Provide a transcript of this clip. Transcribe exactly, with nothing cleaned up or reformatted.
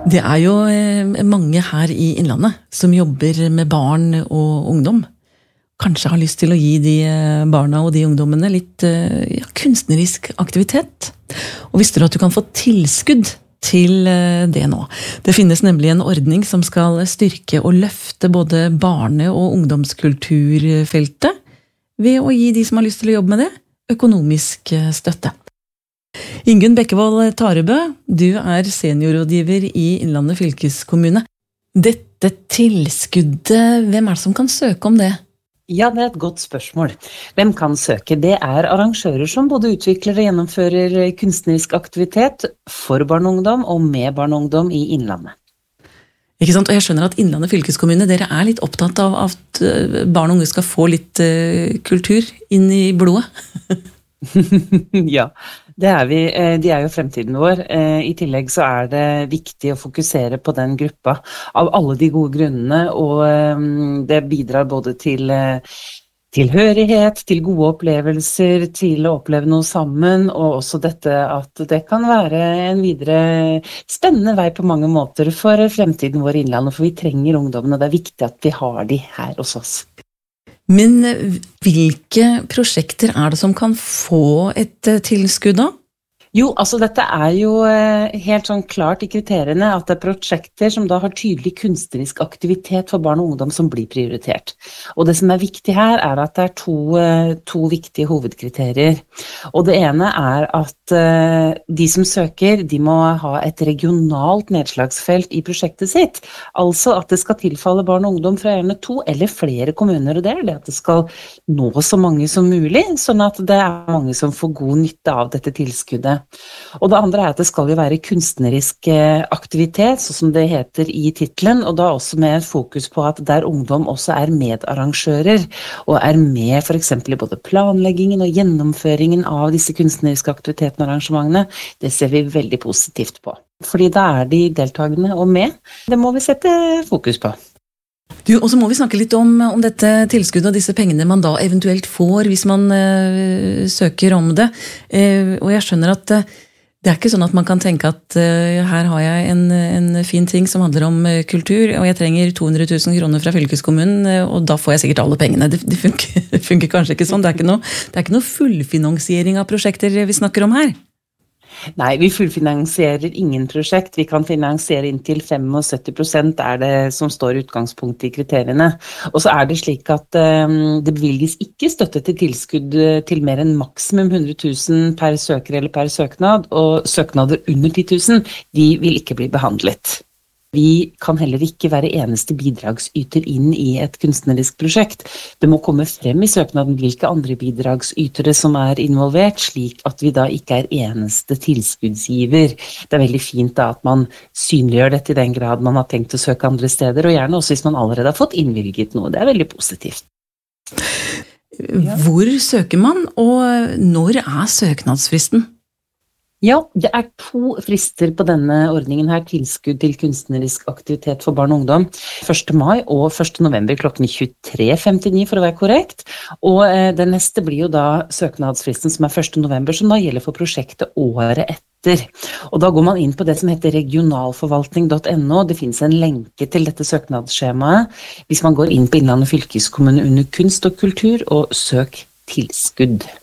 Det er jo mange her i Innlandet som jobber med barn og ungdom. Kanskje har lyst til å gi de barna og de ungdommene litt ja, kunstnerisk aktivitet. Og visste du at du kan få tilskudd til det nå? Det finnes nemlig en ordning som skal styrke og løfte både barne- og ungdomskulturfeltet ved å gi de som har lyst til å jobbe med det, økonomisk støtte. Ingunn Bekkevold Tarebø, du er seniorrådgiver i Innlandet fylkeskommune. Dette tilskuddet, hvem er det som kan søke om det? Ja, det er et godt spørsmål. Hvem kan søke? Det er arrangører som både utvikler og gjennomfører kunstnerisk aktivitet for barn og ungdom og med barn og ungdom i Innlandet. Ikke sant? Og jeg skjønner at Innlandet fylkeskommune, dere er litt opptatt av at barn og unge skal få litt uh, kultur inn i blodet. Ja, det er vi. De er jo fremtiden vår. I tillegg så er det viktig å fokusere på den gruppa av alle de gode grunnene, og det bidrar både til tilhørighet, til gode opplevelser, til å oppleve noe sammen, og også dette at det kan være en videre spennende vei på mange måter for fremtiden vår i Innlandet, for vi trenger ungdommene, og det er viktig at vi har de her hos oss. Men hvilke prosjekter er det som kan få et tilskudd da? Jo, altså dette er jo helt sånn klart i kriteriene at det er prosjekter som da har tydelig kunstnerisk aktivitet for barn og ungdom som blir prioritert. Og det som er viktig her er at det er to, to viktige hovedkriterier. Og det ene er at de som søker, de må ha et regionalt nedslagsfelt i prosjektet sitt. Altså at det skal tilfalle barn og ungdom fra gjerne to eller flere kommuner, og det er det at det skal nå så mange som mulig, sånn at det er mange som får god nytte av dette tilskuddet. Og det andre er at det skal jo være kunstnerisk aktivitet, sånn som det heter i titlen, og da også med fokus på at der ungdom også er medarrangører, og er med for eksempel i både planleggingen og gjennomføringen av disse kunstneriske aktivitetene og arrangementene. Det ser vi veldig positivt på. Fordi da er de deltagende og med. Det må vi sette fokus på. Du, og så må vi snakke litt om, om dette tilskuddet og disse pengene man da eventuelt får hvis man uh, søker om det. Uh, og jeg skjønner at uh, det er ikke sånn at man kan tenke at uh, her har jeg en, en fin ting som handler om uh, kultur, og jeg trenger to hundre tusen kroner fra fylkeskommunen, uh, og da får jeg sikkert alle pengene. Det, det funker, funker kanskje ikke sånn. Det er ikke, noe, det er ikke noe fullfinansiering av prosjekter vi snakker om her. Nei, vi fullfinansierer ingen prosjekt. Vi kan finansiere inntil syttifem prosent er det som står i utgangspunktet i kriteriene. Og så er det slik at um, det bevilges ikke støtte til tilskudd til mer enn maksimum hundre tusen per søker eller per søknad, og søknader under ti tusen, de vil ikke bli behandlet. Vi kan heller ikke være eneste bidragsyter inn i et kunstnerisk prosjekt. Det må komme frem i søknaden hvilke andre bidragsytere som er involvert, slik at vi da ikke er eneste tilskuddsgiver. Det er veldig fint da at man synliggjør dette i den grad man har tenkt å søke andre steder, og gjerne også hvis man allerede har fått innvilget noe. Det er veldig positivt. Hvor søker man, og når er søknadsfristen? Ja, det er to frister på denne ordningen her, tilskudd til kunstnerisk aktivitet for barn og ungdom. første mai og første november klokken tjuetre femtini for å være korrekt. Og eh, den neste blir jo da søknadsfristen som er første november, som da gjelder for prosjektet året etter. Og da går man inn på det som heter regionalforvaltning punktum no. Det finnes en lenke til dette søknadsskjemaet. Hvis man går inn på Innlandet fylkeskommune under kunst og kultur og søk tilskudd.